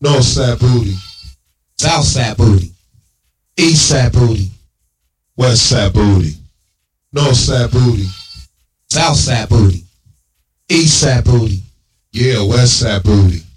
North side booty. South side booty. East side booty. West side booty. North side booty. South side booty. East side booty. Yeah, west side booty.